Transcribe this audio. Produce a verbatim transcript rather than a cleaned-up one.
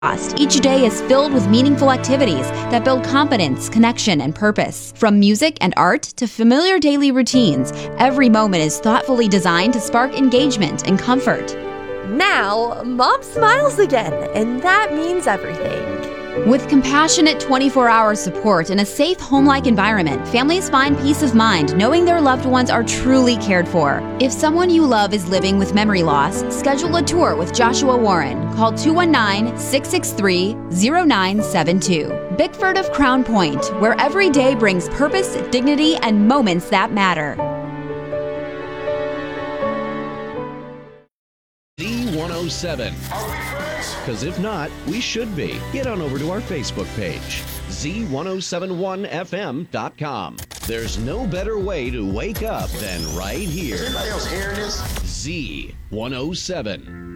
Each day is filled with meaningful activities that build confidence, connection, and purpose. From music and art to familiar daily routines, every moment is thoughtfully designed to spark engagement and comfort. Now, Mom smiles again, and that means everything. With compassionate twenty-four hour support and a safe home-like environment, families find peace of mind knowing their loved ones are truly cared for. If someone you love is living with memory loss, schedule a tour with Joshua Warren. Call two one nine, six six three, zero nine seven two. Bickford of Crown Point, where every day brings purpose, dignity, and moments that matter. Z one oh seven. Because if not, we should be. Get on over to our Facebook page, Z ten seventy-one F M dot com. There's no better way to wake up than right here. Is anybody else hearing this? Z one oh seven.